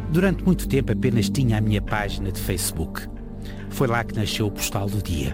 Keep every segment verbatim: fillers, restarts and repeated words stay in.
Durante muito tempo apenas tinha a minha página de Facebook. Foi lá que nasceu o Postal do Dia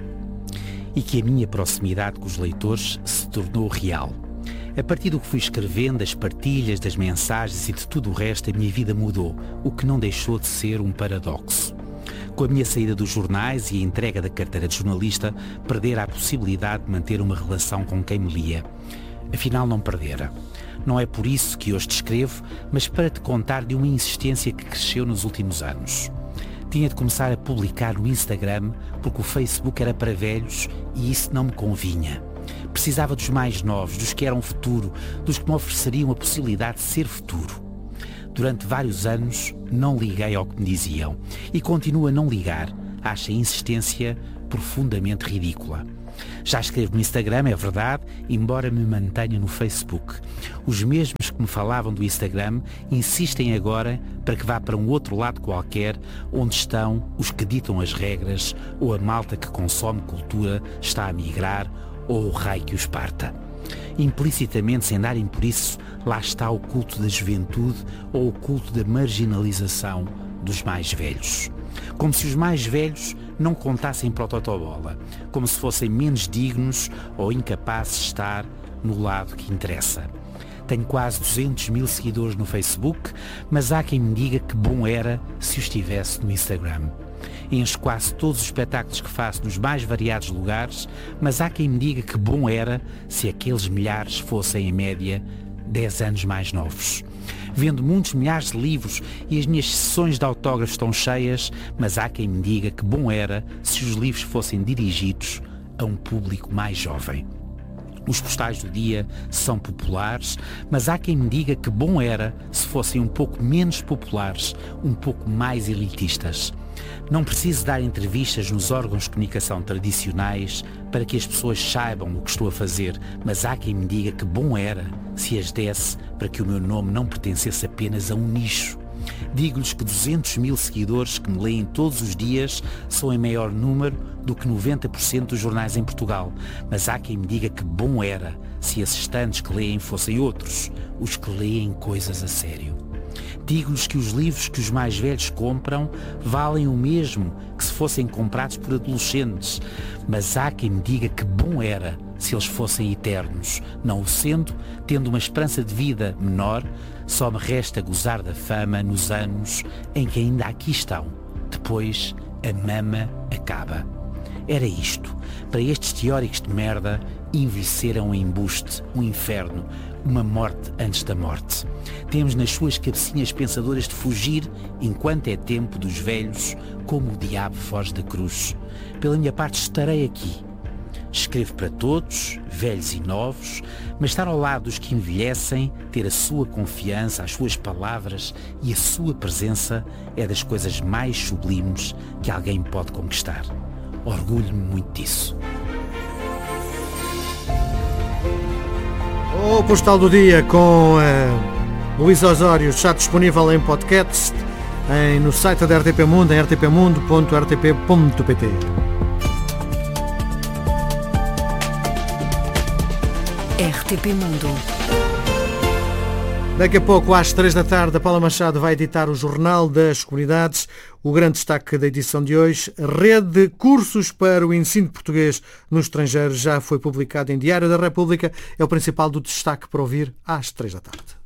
e que a minha proximidade com os leitores se tornou real. A partir do que fui escrevendo, das partilhas, das mensagens e de tudo o resto, a minha vida mudou, o que não deixou de ser um paradoxo. Com a minha saída dos jornais e a entrega da carteira de jornalista, perdera a possibilidade de manter uma relação com quem me lia. Afinal, não perdera. Não é por isso que hoje te escrevo, mas para te contar de uma insistência que cresceu nos últimos anos. Tinha de começar a publicar no Instagram porque o Facebook era para velhos e isso não me convinha. Precisava dos mais novos, dos que eram futuro, dos que me ofereceriam a possibilidade de ser futuro. Durante vários anos não liguei ao que me diziam e continuo a não ligar. Acho a insistência profundamente ridícula. Já escrevo no Instagram, é verdade, embora me mantenha no Facebook. Os mesmos que me falavam do Instagram insistem agora para que vá para um outro lado qualquer, onde estão os que ditam as regras, ou a malta que consome cultura está a migrar, ou o raio que os parta. Implicitamente, sem darem por isso, lá está o culto da juventude ou o culto da marginalização dos mais velhos. Como se os mais velhos não contassem para o totobola, como se fossem menos dignos ou incapazes de estar no lado que interessa. Tenho quase duzentos mil seguidores no Facebook, mas há quem me diga que bom era se os tivesse no Instagram. Encho quase todos os espetáculos que faço nos mais variados lugares, mas há quem me diga que bom era se aqueles milhares fossem, em média, dez anos mais novos. Vendo muitos milhares de livros e as minhas sessões de autógrafos estão cheias, mas há quem me diga que bom era se os livros fossem dirigidos a um público mais jovem. Os postais do dia são populares, mas há quem me diga que bom era se fossem um pouco menos populares, um pouco mais elitistas. Não preciso dar entrevistas nos órgãos de comunicação tradicionais para que as pessoas saibam o que estou a fazer, mas há quem me diga que bom era se as desse para que o meu nome não pertencesse apenas a um nicho. Digo-lhes que duzentos mil seguidores que me leem todos os dias são em maior número do que noventa por cento dos jornais em Portugal, mas há quem me diga que bom era se esses tantos que leem fossem outros, os que leem coisas a sério. Digo-lhes que os livros que os mais velhos compram valem o mesmo que se fossem comprados por adolescentes, mas há quem me diga que bom era se eles fossem eternos. Não o sendo, tendo uma esperança de vida menor, só me resta gozar da fama nos anos em que ainda aqui estão. Depois, a mama acaba. Era isto. Para estes teóricos de merda, envelhecer é um embuste, um inferno, uma morte antes da morte. Temos nas suas cabecinhas pensadoras de fugir, enquanto é tempo dos velhos, como o diabo foge da cruz. Pela minha parte estarei aqui. Escrevo para todos, velhos e novos, mas estar ao lado dos que envelhecem, ter a sua confiança, as suas palavras e a sua presença é das coisas mais sublimes que alguém pode conquistar. Orgulho-me muito disso. O Postal do Dia com uh, Luís Osório está disponível em podcast em, no site da R T P Mundo, em r t p mundo ponto r t p ponto p t. R T P Mundo. Daqui a pouco, às três da tarde, a Paula Machado vai editar o Jornal das Comunidades. O grande destaque da edição de hoje, a rede de cursos para o ensino de português no estrangeiro já foi publicado em Diário da República. É o principal do destaque para ouvir às três da tarde.